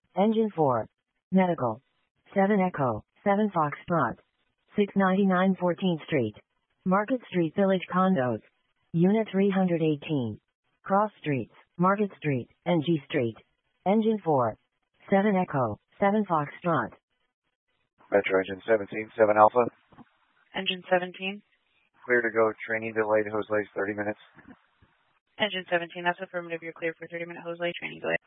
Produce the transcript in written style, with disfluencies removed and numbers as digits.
Engine 4. Medical. 7 Echo, 7 Foxtrot. 699 14th Street. Market Street Village Condos. Unit 318. Cross Streets, Market Street, NG Street. Engine 4. 7 Echo, 7 Foxtrot. Metro Engine 17, 7 Alpha. Engine 17. Clear to go. Training delayed. Hose lays 30 minutes. Engine 17, that's affirmative. You're clear for 30-minute hose lay training delay.